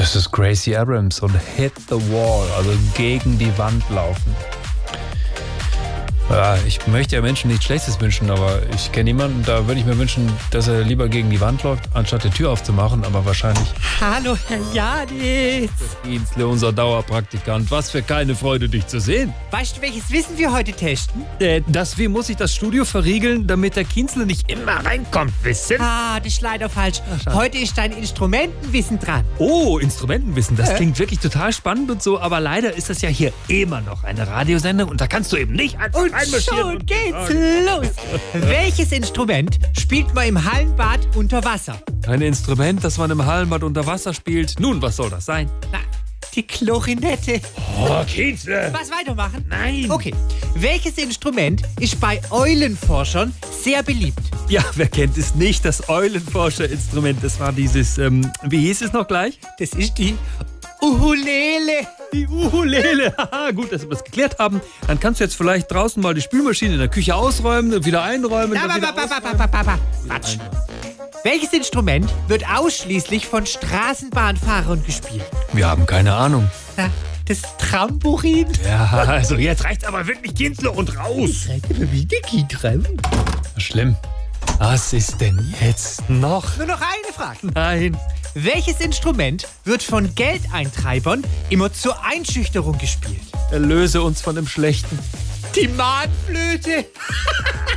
Das ist Gracie Abrams und Hit the Wall, also gegen die Wand laufen. Ja, ich möchte ja Menschen nichts Schlechtes wünschen, aber ich kenne jemanden, da würde ich mir wünschen, dass er lieber gegen die Wand läuft, anstatt die Tür aufzumachen, aber wahrscheinlich... Hallo, Herr Janitz. Dienstler, unser Dauerpraktikant, was für keine Freude, dich zu sehen. Weißt du, welches Wissen wir heute testen? Wie muss ich das Studio verriegeln, damit der Kienzle nicht immer reinkommt, wissen? Ah, das ist leider falsch. Heute ist dein Instrumentenwissen dran. Oh, Instrumentenwissen, das klingt wirklich total spannend und so, aber leider ist das ja hier immer noch eine Radiosendung und da kannst du eben nicht einfach Und reinmarschieren. schon geht's los. Welches Instrument spielt man im Hallenbad unter Wasser? Ein Instrument, das man im Hallenbad unter Wasser spielt. Nun, was soll das sein? Na, die Klarinette. Oh, Kienzle! Was weitermachen? Nein! Okay. Welches Instrument ist bei Eulenforschern sehr beliebt? Ja, wer kennt es nicht? Das Eulenforscher-Instrument. Das war dieses, wie hieß es noch gleich? Das ist die Ukulele. Die Ukulele. Haha, gut, dass wir das geklärt haben. Dann kannst du jetzt vielleicht draußen mal die Spülmaschine in der Küche ausräumen und wieder einräumen. Quatsch. Welches Instrument wird ausschließlich von Straßenbahnfahrern gespielt? Wir haben keine Ahnung. Na, das Trampolin. Ja, also jetzt reicht's aber wirklich, Kienzle, und raus. Schlimm. Was ist denn jetzt noch? Nur noch eine Frage. Nein. Welches Instrument wird von Geldeintreibern immer zur Einschüchterung gespielt? Erlöse uns von dem Schlechten. Die Mahnflöte.